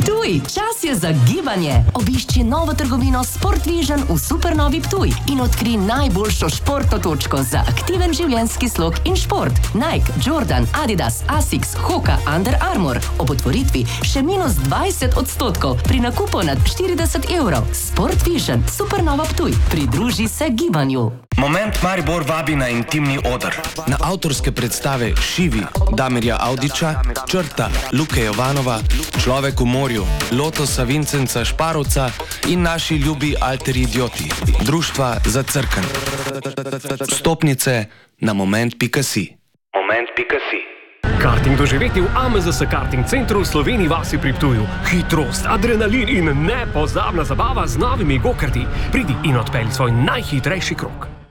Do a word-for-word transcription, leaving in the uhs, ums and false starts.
Ptuj, čas je za gibanje. Obišči novo trgovino Sport Vision v Supernovi Ptuj in odkri najboljšo športno točko za aktiven življenjski slog in šport. Nike, Jordan, Adidas, Asics, Hoka, Under Armour. Ob otvoritvi še minus dvajset odstotkov pri nakupu nad štirideset evrov. Sport Vision, Supernova Ptuj. Pridruži se gibanju. Moment Maribor vabi na intimni oder. Na avtorske predstave Šivi, Damirja Avdića, Črta, Luke Jovanova, Človek v morju, Lotosa Vincenca Šparovca in naši ljubi Alteri idioti, Društva za crkven. Vstopnice na moment pika si. moment pika si. Karting doživeti v A M Z S Karting Centru v Sloveniji vasi pri Ptuju. Hitrost, adrenalin in nepozabna zabava z novimi go-karti. Pridi in odpelji svoj najhitrejši krog.